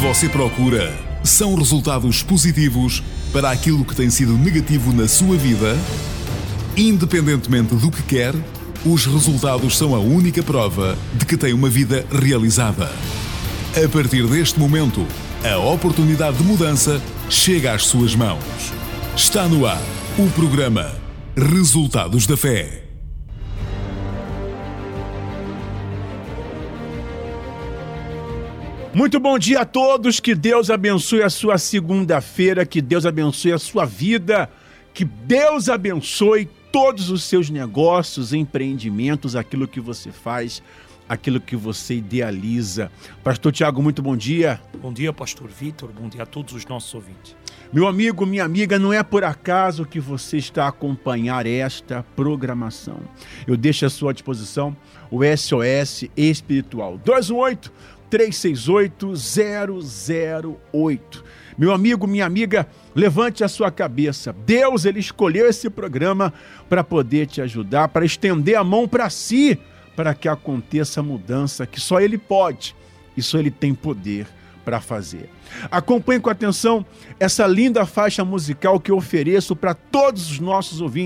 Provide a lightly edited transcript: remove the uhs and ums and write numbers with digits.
você procura são resultados positivos para aquilo que tem sido negativo na sua vida? Independentemente do que quer, os resultados são a única prova de que tem uma vida realizada. A partir deste momento, a oportunidade de mudança chega às suas mãos. Está no ar o programa Resultados da Fé. Muito bom dia a todos, que Deus abençoe a sua segunda-feira, que Deus abençoe a sua vida, que Deus abençoe todos os seus negócios, empreendimentos, aquilo que você faz, aquilo que você idealiza. Pastor Tiago, muito bom dia. Bom dia, Pastor Vitor, bom dia a todos os nossos ouvintes. Meu amigo, minha amiga, não é por acaso que você está a acompanhar esta programação. Eu deixo à sua disposição o SOS Espiritual 218-368-008. Meu amigo, minha amiga, levante a sua cabeça. Deus, Ele escolheu esse programa para poder te ajudar, para estender a mão para si, para que aconteça a mudança que só Ele pode e só Ele tem poder para fazer. Acompanhe com atenção essa linda faixa musical que eu ofereço para todos os nossos ouvintes.